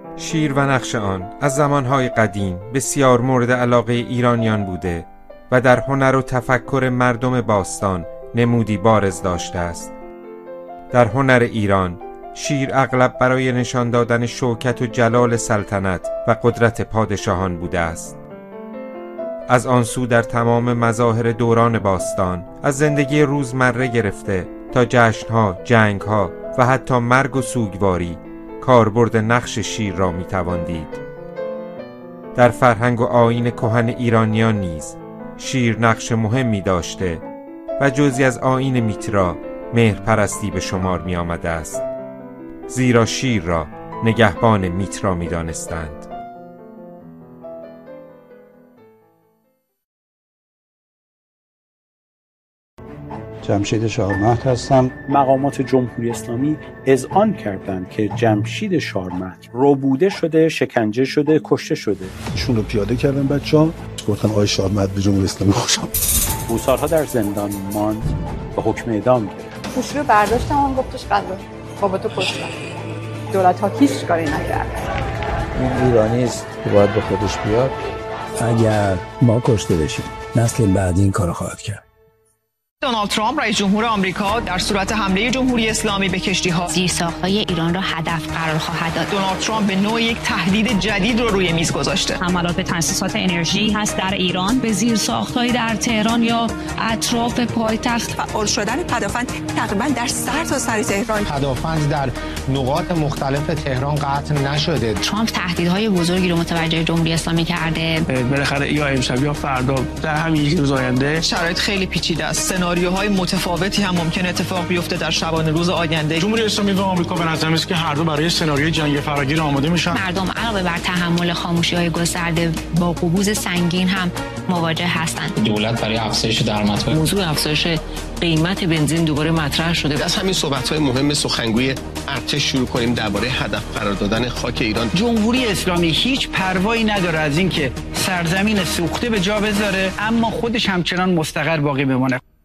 شیر و نقش آن از زمانهای قدیم بسیار مورد علاقه ایرانیان بوده و در هنر و تفکر مردم باستان نمودی بارز داشته است. در هنر ایران شیر اغلب برای نشان دادن شوکت و جلال سلطنت و قدرت پادشاهان بوده است. از آن سو در تمام مظاهر دوران باستان، از زندگی روزمره گرفته تا جشنها، جنگها و حتی مرگ و سوگواری، کاربرد نقش شیر را میتوان دید. در فرهنگ و آیین کهن ایرانیان نیز شیر نقش مهمی داشته و جزئی از آیین میترا، مهرپرستی به شمار می آمده است، زیرا شیر را نگهبان میترا می دانستند. جمشید شاهمهد هستم. مقامات جمهوری اسلامی اذعان کردند که جمشید شاهمهد ربوده شده، شکنجه شده، کشته شده. ایشون رو پیاده کردن بچه‌ها، گفتن آقای شاهمهد به جمهوری اسلامی خوشم. او سالها در زندان ماند و حکم اعدام گرفت. گوشی رو برداشتم، اون گفتش قضا بابا تو کشتن. دولت ها هیچ کاری نکرد. این ایرانی است که باید به خودش بیاد. اگر ما کشته بشیم نسل بعدی این کارو خواهد کرد. دونالد ترامپ رئیس جمهور آمریکا در صورت حمله جمهوری اسلامی به کشتی‌ها زیرساخت‌های ایران را هدف قرار خواهد داد. دونالد ترامپ به نوعی یک تهدید جدید رو روی میز گذاشته. حملات به تأسیسات انرژی هست در ایران، به زیرساخت‌های در تهران یا اطراف پایتخت. فعال شدن پدافند تقریبا در سرتاسر تهران. پدافند در نقاط مختلف تهران قطع نشده. ترامپ تهدیدهای بزرگی رو متوجه جمهوری اسلامی کرده. بالاخره یا امشب یا فردا در همین یک روز آینده شرایط خیلی پیچیده است. سناریوهای متفاوتی هم ممکن اتفاق بیفته در شبانه روز آینده. جمهوری اسلامی و آمریکا به نظر میاد که هر دو برای سناریوی جنگ فراگیر آماده میشن. مردم علاوه بر تحمل خاموشی‌های گسترده با قبوز سنگین هم مواجه هستند. دولت برای افزایش درآمدها، موضوع افزایش قیمت بنزین دوباره مطرح شده. از همین صحبت‌های مهم سخنگوی ارتش شروع کنیم درباره هدف قرار دادن خاک ایران. جمهوری اسلامی هیچ پروایی نداره از اینکه سرزمین سوخته به جا بذاره، اما خودش همچنان مستقر باقی بمونه.